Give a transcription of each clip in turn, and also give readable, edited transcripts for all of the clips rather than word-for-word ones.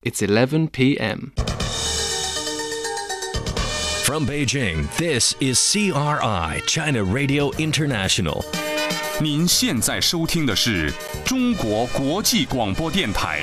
It's 11 p.m. From Beijing, this is CRI, China Radio International. 您现在收听的是中国国际广播电台。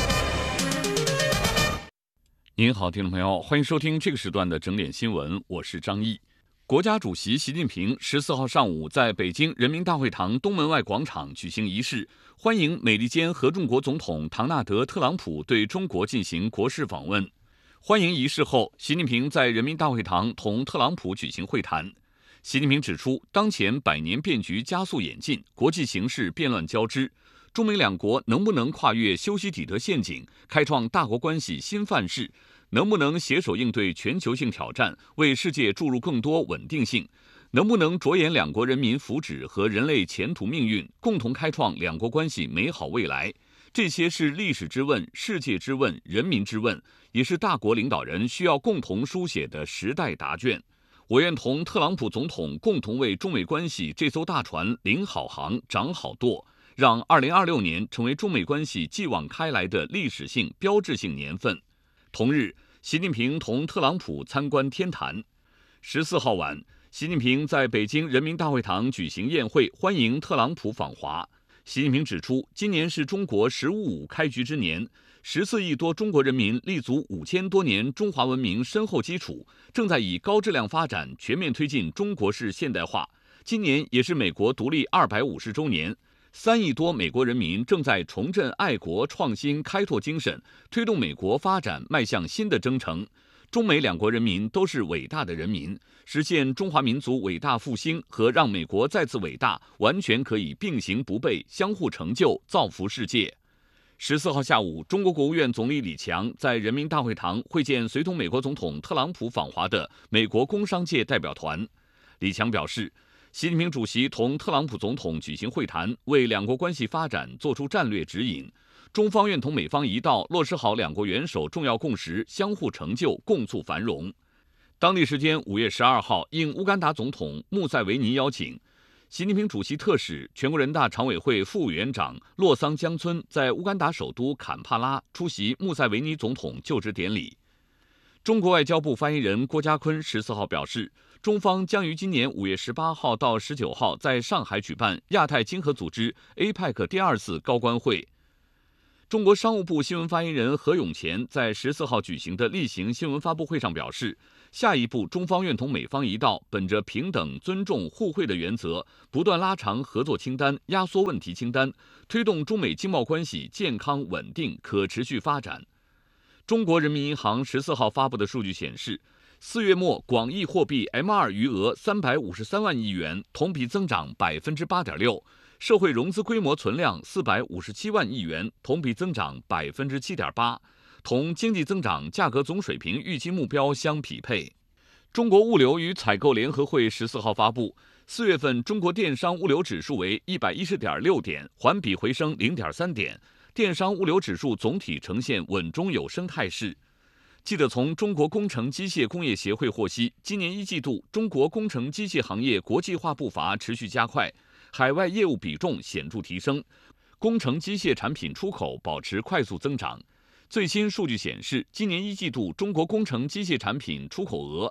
您好，听众朋友，欢迎收听这个时段的整点新闻，我是张毅。国家主席习近平14号上午在北京人民大会堂东门外广场举行仪式，欢迎美利坚合众国总统唐纳德·特朗普对中国进行国事访问。欢迎仪式后，习近平在人民大会堂同特朗普举行会谈。习近平指出，当前百年变局加速演进，国际形势变乱交织，中美两国能不能跨越修昔底德陷阱，开创大国关系新范式，能不能携手应对全球性挑战，为世界注入更多稳定性，能不能着眼两国人民福祉和人类前途命运，共同开创两国关系美好未来，这些是历史之问、世界之问、人民之问，也是大国领导人需要共同书写的时代答卷。我愿同特朗普总统共同为中美关系这艘大船领好航、掌好舵，让2026年成为中美关系继往开来的历史性、标志性年份。同日，习近平同特朗普参观天坛。14号晚，习近平在北京人民大会堂举行宴会，欢迎特朗普访华。习近平指出，今年是中国“15+5”开局之年，14亿多中国人民立足5000多年中华文明深厚基础，正在以高质量发展全面推进中国式现代化。今年也是美国独立250周年，3亿多美国人民正在重振爱国、创新、开拓精神，推动美国发展迈向新的征程。中美两国人民都是伟大的人民，实现中华民族伟大复兴和让美国再次伟大，完全可以并行不悖，相互成就，造福世界。14号下午，中国国务院总理李强在人民大会堂会见随同美国总统特朗普访华的美国工商界代表团。李强表示，习近平主席同特朗普总统举行会谈，为两国关系发展作出战略指引。中方愿同美方一道落实好两国元首重要共识，相互成就，共促繁荣。当地时间5月12号，应乌干达总统穆塞维尼邀请，习近平主席特使、全国人大常委会副委员长洛桑江村在乌干达首都坎帕拉出席穆塞维尼总统就职典礼。中国外交部发言人郭家坤14号表示，中方将于今年5月18号到19号在上海举办亚太经合组织 APEC 第2次高官会。中国商务部新闻发言人何永乾在14号举行的例行新闻发布会上表示，下一步中方愿同美方一道，本着平等、尊重、互惠的原则，不断拉长合作清单，压缩问题清单，推动中美经贸关系健康、稳定、可持续发展。中国人民银行14号发布的数据显示，4月末广义货币 M2 余额353万亿元，同比增长 8.6%。社会融资规模存量457万亿元，同比增长 7.8%， 同经济增长价格总水平预期目标相匹配。中国物流与采购联合会14号发布，4月份中国电商物流指数为 110.6 点，环比回升 0.3 点，电商物流指数总体呈现稳中有升态势。记者从中国工程机械工业协会获悉，今年1季度中国工程机械行业国际化步伐持续加快，海外业务比重显著提升，工程机械产品出口保持快速增长。最新数据显示，今年1季度中国工程机械产品出口额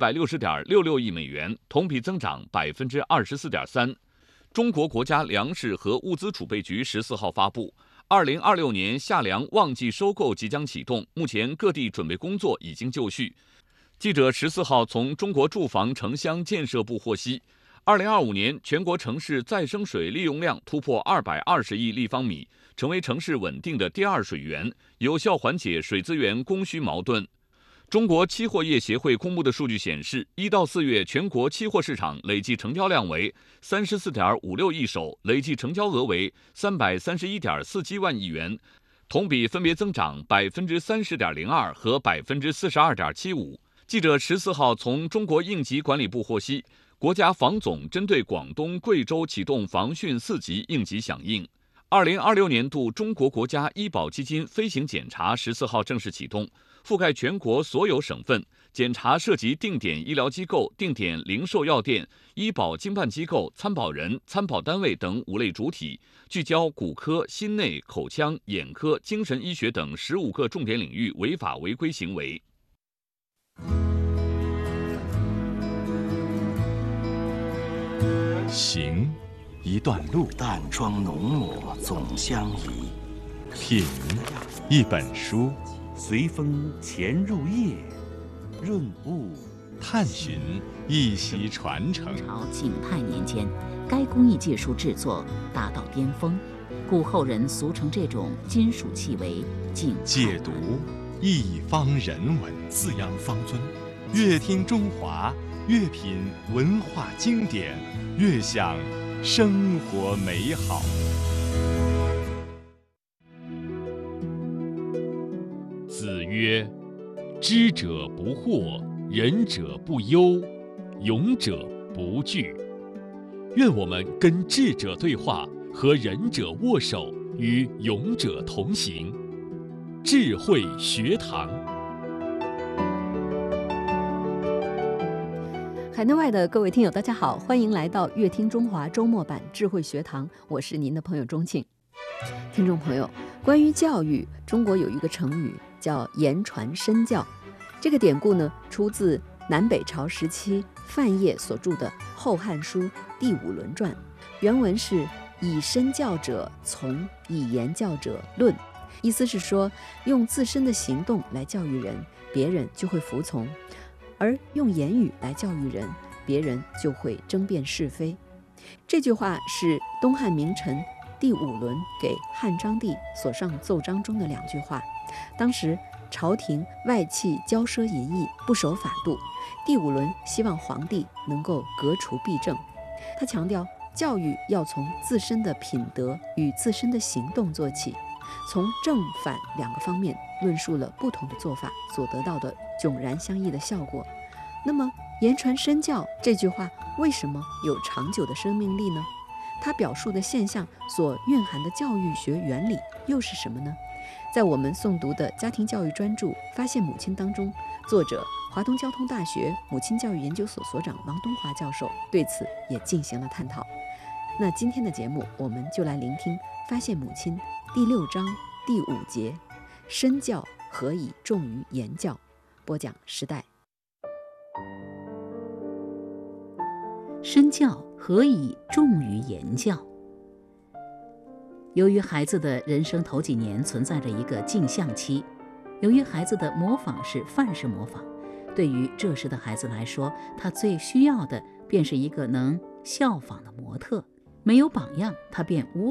160.66 亿美元，同比增长 24.3%。中国国家粮食和物资储备局14号发布，2026年夏粮旺季收购即将启动，目前各地准备工作已经就绪。记者14号从中国住房城乡建设部获悉，2025年全国城市再生水利用量突破220亿立方米，成为城市稳定的第2水源，有效缓解水资源供需矛盾。中国期货业协会公布的数据显示，1到4月全国期货市场累计成交量为 34.56 亿手，累计成交额为 331.47 万亿元，同比分别增长 30.02% 和 42.75%。记者14号从中国应急管理部获悉，国家防总针对广东、贵州启动防汛4级应急响应。 2026年度中国国家医保基金飞行检查14号正式启动，覆盖全国所有省份。检查涉及定点医疗机构、定点零售药店、医保经办机构、参保人、参保单位等5类主体，聚焦骨科、心内、口腔、眼科、精神医学等15个重点领域违法违规行为。 行，一段路； 淡妆浓抹总相宜。 品，一本书； 随风潜入夜，润物探寻，一席传承。 朝景泰年间，该工艺技术制作达到巅峰，故后人俗称这种金属器为景泰。 解读，一方人文。 饲养方尊， 越听中华，越品文化经典，越享生活美好。 子曰：知者不惑，仁者不忧，勇者不惧。愿我们跟智者对话，和仁者握手，与勇者同行。智慧学堂。 海内外的各位听友大家好，欢迎来到乐听中华周末版智慧学堂，我是您的朋友钟庆。听众朋友，关于教育，中国有一个成语叫言传身教。这个典故呢，出自南北朝时期范晔所著的《后汉书·第五伦传》，原文是以身教者从，以言教者论。意思是说，用自身的行动来教育人，别人就会服从；而用言语来教育人，别人就会争辩是非。这句话是东汉名臣第五伦给汉章帝所上奏章中的2句话。当时朝廷外戚骄奢淫逸，不守法度，第五伦希望皇帝能够革除弊政。他强调教育要从自身的品德与自身的行动做起，从正反2个方面论述了不同的做法所得到的迥然相异的效果。那么言传身教这句话为什么有长久的生命力呢？它表述的现象所蕴含的教育学原理又是什么呢？在我们诵读的家庭教育专著《发现母亲》当中，作者华东交通大学母亲教育研究所所长王东华教授对此也进行了探讨。那今天的节目，我们就来聆听《发现母亲》第6章第5节，身教何以重于言教。播讲时代。 身教何以重于言教？由于孩子的人生头几年存在着一个镜像期，由于孩子的模仿是范式模仿，对于这时的孩子来说，他最需要的便是一个能效仿的模特。没有榜样，他便无